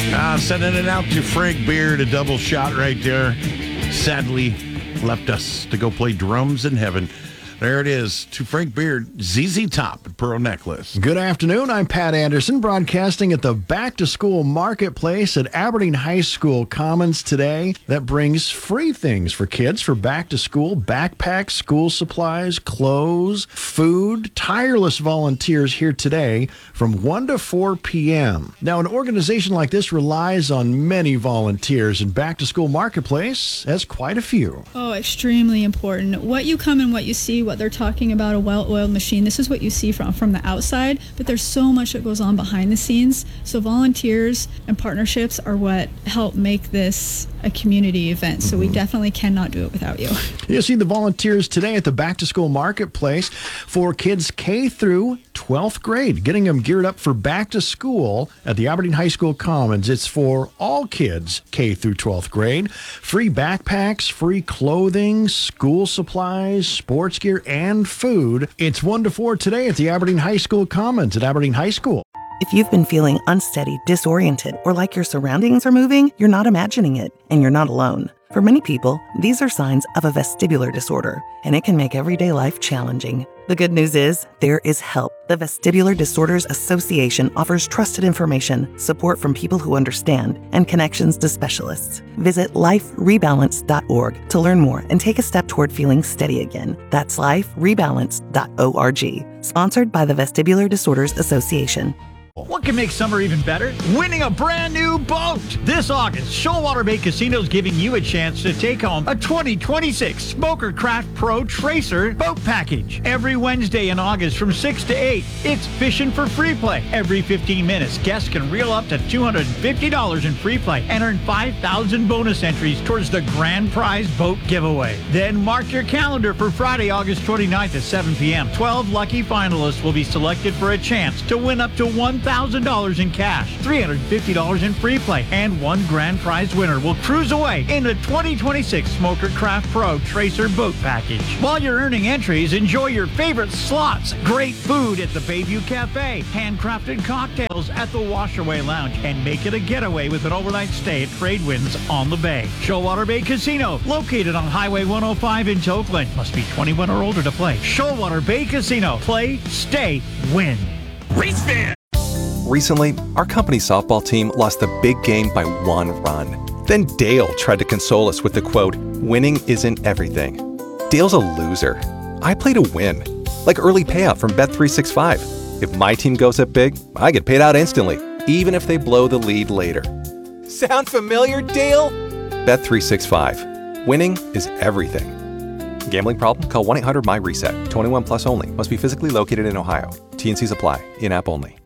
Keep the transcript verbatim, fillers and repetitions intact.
Uh, sending it out to Frank Beard, a double shot right there. Sadly, left us to go play drums in heaven. There it is, to Frank Beard, Z Z Top at Pearl Necklace. Good afternoon. I'm Pat Anderson, broadcasting at the Back to School Marketplace at Aberdeen High School Commons today. That brings free things for kids for back to school: backpacks, school supplies, clothes, food. Tireless volunteers here today from one to four p.m. Now, an organization like this relies on many volunteers, and Back to School Marketplace has quite a few. Oh, extremely important. What you come and what you see, what they're talking about, a well-oiled machine, this is what you see from from the outside, but there's so much that goes on behind the scenes. So volunteers and partnerships are what help make this a community event. So mm-hmm. we definitely cannot do it without you. You'll see the volunteers today at the Back to School Marketplace for kids K through twelfth grade, getting them geared up for back to school at the Aberdeen High School Commons. It's for all kids K through twelfth grade. Free backpacks, free clothing, school supplies, sports gear, and food. It's one to four today at the Aberdeen High School Commons at Aberdeen High School. If you've been feeling unsteady, disoriented, or like your surroundings are moving, you're not imagining it, and you're not alone. For many people, these are signs of a vestibular disorder, and it can make everyday life challenging. The good news is, there is help. The Vestibular Disorders Association offers trusted information, support from people who understand, and connections to specialists. Visit life rebalance dot org to learn more and take a step toward feeling steady again. That's life rebalance dot org. Sponsored by the Vestibular Disorders Association. What can make summer even better? Winning a brand new boat! This August, Shoalwater Bay Casino is giving you a chance to take home a twenty twenty-six Smoker Craft Pro Tracer boat package. Every Wednesday in August from six to eight, it's Fishing for Free Play. Every fifteen minutes, guests can reel up to two hundred fifty dollars in free play and earn five thousand bonus entries towards the grand prize boat giveaway. Then mark your calendar for Friday, August twenty-ninth at seven p.m. twelve lucky finalists will be selected for a chance to win up to one thousand dollars in cash, three hundred fifty dollars in free play, and one grand prize winner will cruise away in the twenty twenty-six Smoker Craft Pro Tracer boat package. While you're earning entries, enjoy your favorite slots, great food at the Bayview Cafe, handcrafted cocktails at the Washerway Lounge, and make it a getaway with an overnight stay at Tradewinds on the Bay. Shoalwater Bay Casino, located on Highway one oh five in Oakland. Must be twenty-one or older to play. Shoalwater Bay Casino. Play, stay, win. Race fan! Recently, our company softball team lost the big game by one run. Then Dale tried to console us with the quote, "Winning isn't everything." Dale's a loser. I play to win. Like early payout from Bet three sixty-five. If my team goes up big, I get paid out instantly, even if they blow the lead later. Sound familiar, Dale? Bet three sixty-five. Winning is everything. Gambling problem? Call one eight hundred M Y RESET. twenty-one plus only. Must be physically located in Ohio. T and Cs apply. In-app only.